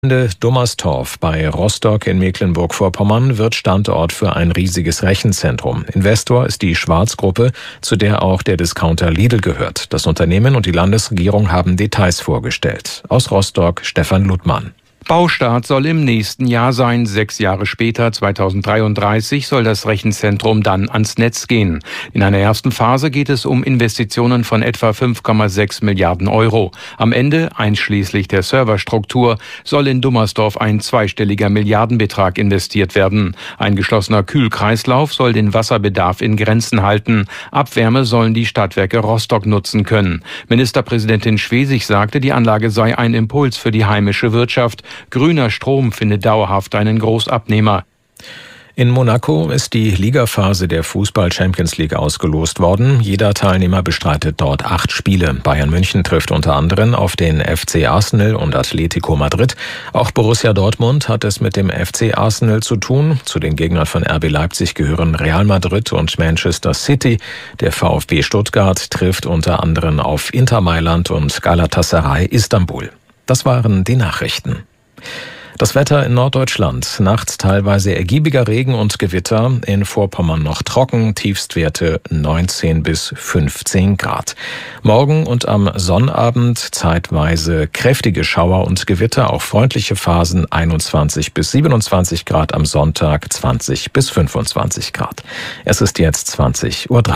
Dummerstorf bei Rostock in Mecklenburg-Vorpommern wird Standort für ein riesiges Rechenzentrum. Investor ist die Schwarz-Gruppe, zu der auch der Discounter Lidl gehört. Das Unternehmen und die Landesregierung haben Details vorgestellt. Aus Rostock Stefan Ludmann. Baustart soll im nächsten Jahr sein. 6 Jahre später, 2033, soll das Rechenzentrum dann ans Netz gehen. In einer ersten Phase geht es um Investitionen von etwa 5,6 Milliarden Euro. Am Ende, einschließlich der Serverstruktur, soll in Dummersdorf ein zweistelliger Milliardenbetrag investiert werden. Ein geschlossener Kühlkreislauf soll den Wasserbedarf in Grenzen halten. Abwärme sollen die Stadtwerke Rostock nutzen können. Ministerpräsidentin Schwesig sagte, die Anlage sei ein Impuls für die heimische Wirtschaft. Grüner Strom findet dauerhaft einen Großabnehmer. In Monaco ist die Ligaphase der Fußball-Champions League ausgelost worden. Jeder Teilnehmer bestreitet dort 8 Spiele. Bayern München trifft unter anderem auf den FC Arsenal und Atletico Madrid. Auch Borussia Dortmund hat es mit dem FC Arsenal zu tun. Zu den Gegnern von RB Leipzig gehören Real Madrid und Manchester City. Der VfB Stuttgart trifft unter anderem auf Inter Mailand und Galatasaray Istanbul. Das waren die Nachrichten. Das Wetter in Norddeutschland. Nachts teilweise ergiebiger Regen und Gewitter. In Vorpommern noch trocken. Tiefstwerte 19 bis 15 Grad. Morgen und am Sonnabend zeitweise kräftige Schauer und Gewitter. Auch freundliche Phasen 21 bis 27 Grad. Am Sonntag 20 bis 25 Grad. Es ist jetzt 20:03 Uhr.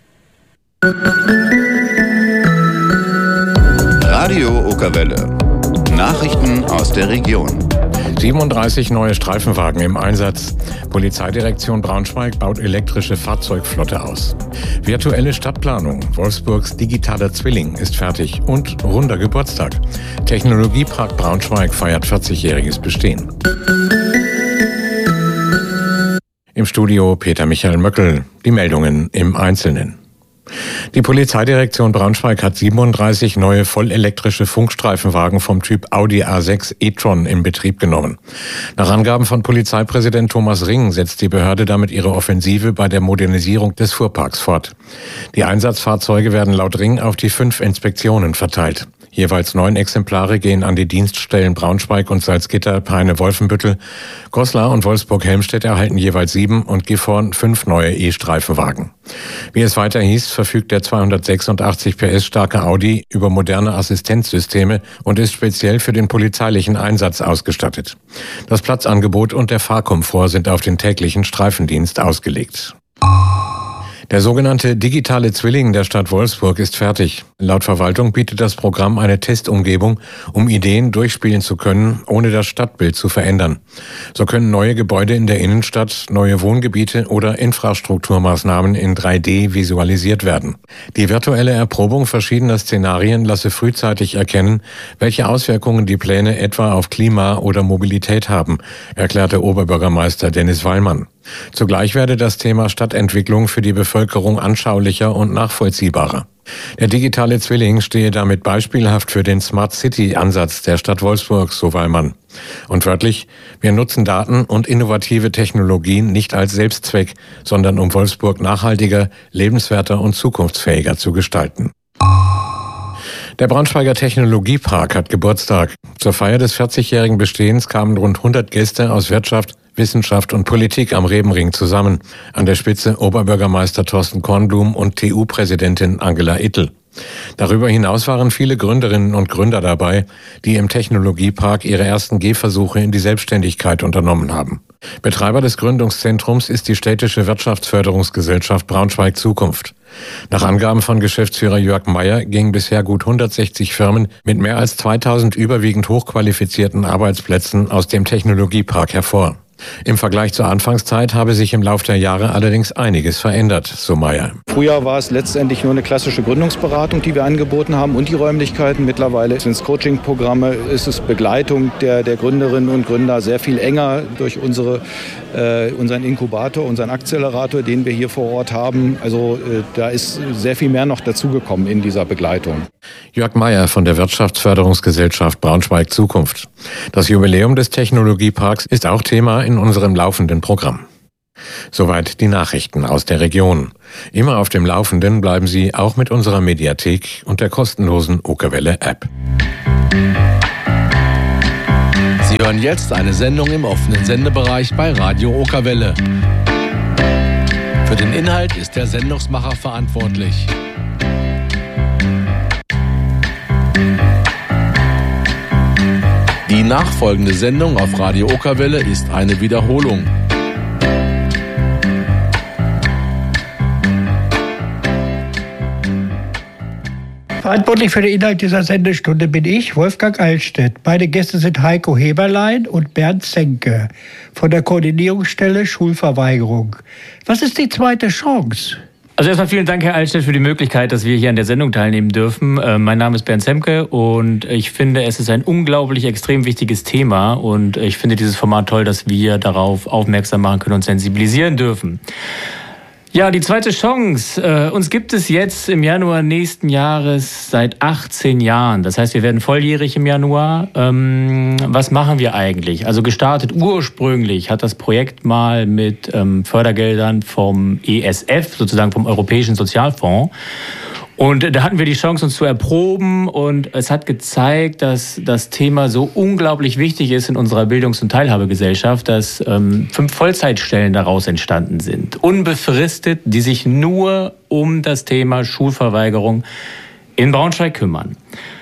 Radio Okerwelle. Nachrichten aus der Region. 37 neue Streifenwagen im Einsatz. Polizeidirektion Braunschweig baut elektrische Fahrzeugflotte aus. Virtuelle Stadtplanung. Wolfsburgs digitaler Zwilling ist fertig. Und runder Geburtstag. Technologiepark Braunschweig feiert 40-jähriges Bestehen. Im Studio Peter Michael Möckel. Die Meldungen im Einzelnen. Die Polizeidirektion Braunschweig hat 37 neue vollelektrische Funkstreifenwagen vom Typ Audi A6 e-tron in Betrieb genommen. Nach Angaben von Polizeipräsident Thomas Ring setzt die Behörde damit ihre Offensive bei der Modernisierung des Fuhrparks fort. Die Einsatzfahrzeuge werden laut Ring auf die 5 Inspektionen verteilt. Jeweils 9 Exemplare gehen an die Dienststellen Braunschweig und Salzgitter, Peine-Wolfenbüttel. Goslar und Wolfsburg-Helmstedt erhalten jeweils 7 und Gifhorn 5 neue E-Streifenwagen. Wie es weiter hieß, verfügt der 286 PS starke Audi über moderne Assistenzsysteme und ist speziell für den polizeilichen Einsatz ausgestattet. Das Platzangebot und der Fahrkomfort sind auf den täglichen Streifendienst ausgelegt. Der sogenannte digitale Zwilling der Stadt Wolfsburg ist fertig. Laut Verwaltung bietet das Programm eine Testumgebung, um Ideen durchspielen zu können, ohne das Stadtbild zu verändern. So können neue Gebäude in der Innenstadt, neue Wohngebiete oder Infrastrukturmaßnahmen in 3D visualisiert werden. Die virtuelle Erprobung verschiedener Szenarien lasse frühzeitig erkennen, welche Auswirkungen die Pläne etwa auf Klima oder Mobilität haben, erklärte Oberbürgermeister Dennis Wallmann. Zugleich werde das Thema Stadtentwicklung für die Bevölkerung anschaulicher und nachvollziehbarer. Der digitale Zwilling stehe damit beispielhaft für den Smart City-Ansatz der Stadt Wolfsburg, so Wallmann. Und wörtlich, wir nutzen Daten und innovative Technologien nicht als Selbstzweck, sondern um Wolfsburg nachhaltiger, lebenswerter und zukunftsfähiger zu gestalten. Der Braunschweiger Technologiepark hat Geburtstag. Zur Feier des 40-jährigen Bestehens kamen rund 100 Gäste aus Wirtschaft, Wissenschaft und Politik am Rebenring zusammen. An der Spitze Oberbürgermeister Thorsten Kornblum und TU-Präsidentin Angela Ittel. Darüber hinaus waren viele Gründerinnen und Gründer dabei, die im Technologiepark ihre ersten Gehversuche in die Selbstständigkeit unternommen haben. Betreiber des Gründungszentrums ist die städtische Wirtschaftsförderungsgesellschaft Braunschweig Zukunft. Nach Angaben von Geschäftsführer Jörg Meyer gingen bisher gut 160 Firmen mit mehr als 2000 überwiegend hochqualifizierten Arbeitsplätzen aus dem Technologiepark hervor. Im Vergleich zur Anfangszeit habe sich im Lauf der Jahre allerdings einiges verändert, so Meyer. Früher war es letztendlich nur eine klassische Gründungsberatung, die wir angeboten haben und die Räumlichkeiten. Mittlerweile sind es Coaching-Programme, ist es Begleitung der Gründerinnen und Gründer sehr viel enger durch unseren Inkubator, unseren Akzelerator, den wir hier vor Ort haben. Also da ist sehr viel mehr noch dazugekommen in dieser Begleitung. Jörg Meyer von der Wirtschaftsförderungsgesellschaft Braunschweig Zukunft. Das Jubiläum des Technologieparks ist auch Thema in unserem laufenden Programm. Soweit die Nachrichten aus der Region. Immer auf dem Laufenden bleiben Sie auch mit unserer Mediathek und der kostenlosen Okerwelle-App. hören jetzt eine Sendung im offenen Sendebereich bei Radio Okerwelle. Für den Inhalt ist der Sendungsmacher verantwortlich. Die nachfolgende Sendung auf Radio Okerwelle ist eine Wiederholung. Verantwortlich für den Inhalt dieser Sendestunde bin ich, Wolfgang Altstedt. Meine Gäste sind Heiko Heberlein und Bernd Zenke von der Koordinierungsstelle Schulverweigerung. Was ist die zweite Chance? Also erstmal vielen Dank, Herr Altstedt, für die Möglichkeit, dass wir hier an der Sendung teilnehmen dürfen. Mein Name ist Bernd Zenke und ich finde, es ist ein unglaublich extrem wichtiges Thema und ich finde dieses Format toll, dass wir darauf aufmerksam machen können und sensibilisieren dürfen. Ja, die zweite Chance. Uns gibt es jetzt im Januar nächsten Jahres seit 18 Jahren. Das heißt, wir werden volljährig im Januar. Was machen wir eigentlich? Also gestartet ursprünglich hat das Projekt mal mit Fördergeldern vom ESF, sozusagen vom Europäischen Sozialfonds. Und da hatten wir die Chance, uns zu erproben und es hat gezeigt, dass das Thema so unglaublich wichtig ist in unserer Bildungs- und Teilhabegesellschaft, dass 5 Vollzeitstellen daraus entstanden sind, unbefristet, die sich nur um das Thema Schulverweigerung in Braunschweig kümmern.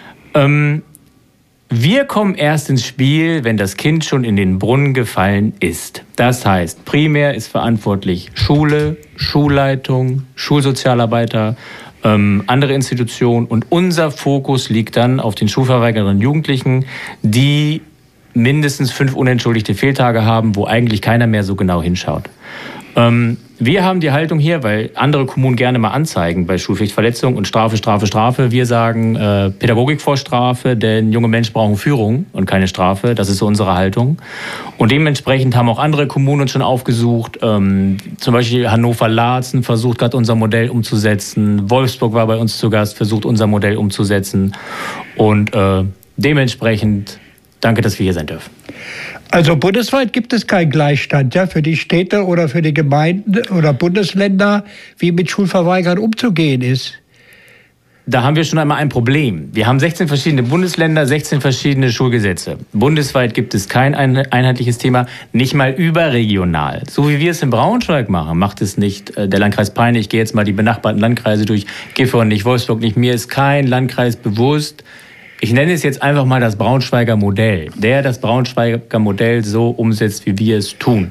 Wir kommen erst ins Spiel, wenn das Kind schon in den Brunnen gefallen ist. Das heißt, primär ist verantwortlich Schule, Schulleitung, Schulsozialarbeiter, andere Institutionen und unser Fokus liegt dann auf den schulverweigernden Jugendlichen, die mindestens 5 unentschuldigte Fehltage haben, wo eigentlich keiner mehr so genau hinschaut. Wir haben die Haltung hier, weil andere Kommunen gerne mal anzeigen bei Schulpflichtverletzung und Strafe, Strafe, Strafe. Wir sagen Pädagogik vor Strafe, denn junge Menschen brauchen Führung und keine Strafe. Das ist so unsere Haltung. Und dementsprechend haben auch andere Kommunen uns schon aufgesucht. Zum Beispiel Hannover-Laatzen versucht gerade unser Modell umzusetzen. Wolfsburg war bei uns zu Gast, versucht unser Modell umzusetzen. Und dementsprechend danke, dass wir hier sein dürfen. Also bundesweit gibt es keinen Gleichstand, ja, für die Städte oder für die Gemeinden oder Bundesländer, wie mit Schulverweigern umzugehen ist. Da haben wir schon einmal ein Problem. Wir haben 16 verschiedene Bundesländer, 16 verschiedene Schulgesetze. Bundesweit gibt es kein einheitliches Thema, nicht mal überregional. So wie wir es in Braunschweig machen, macht es nicht der Landkreis Peine. Ich gehe jetzt mal die benachbarten Landkreise durch, Gifhorn nicht, Wolfsburg nicht. Mir ist kein Landkreis bewusst. Ich nenne es jetzt einfach mal das Braunschweiger Modell, der das Braunschweiger Modell so umsetzt, wie wir es tun.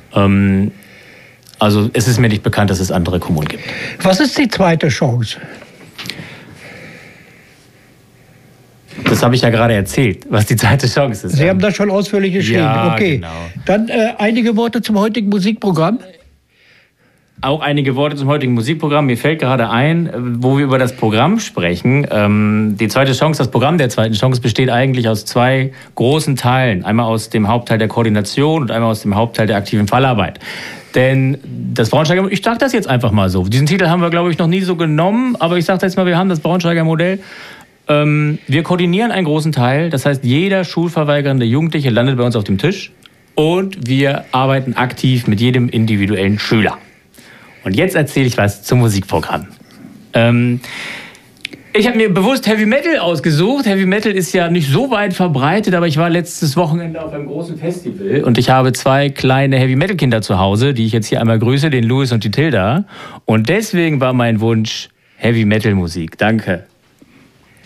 Also es ist mir nicht bekannt, dass es andere Kommunen gibt. Was ist die zweite Chance? Das habe ich ja gerade erzählt, was die zweite Chance ist. Sie haben das schon ausführlich geschrieben. Ja, okay. Genau. Dann einige Worte zum heutigen Musikprogramm. Auch einige Worte zum heutigen Musikprogramm. Mir fällt gerade ein, wo wir über das Programm sprechen. Die zweite Chance, das Programm der zweiten Chance besteht eigentlich aus 2 großen Teilen. Einmal aus dem Hauptteil der Koordination und einmal aus dem Hauptteil der aktiven Fallarbeit. Denn das Braunschweiger, ich sage das jetzt einfach mal so. Diesen Titel haben wir, glaube ich, noch nie so genommen, aber ich sage jetzt mal, wir haben das Braunschweiger Modell. Wir koordinieren einen großen Teil. Das heißt, jeder schulverweigernde Jugendliche landet bei uns auf dem Tisch und wir arbeiten aktiv mit jedem individuellen Schüler. Und jetzt erzähle ich was zum Musikprogramm. Ich habe mir bewusst Heavy Metal ausgesucht. Heavy Metal ist ja nicht so weit verbreitet, aber ich war letztes Wochenende auf einem großen Festival und ich habe 2 kleine Heavy Metal Kinder zu Hause, die ich jetzt hier einmal grüße, den Louis und die Tilda. Und deswegen war mein Wunsch Heavy Metal Musik. Danke.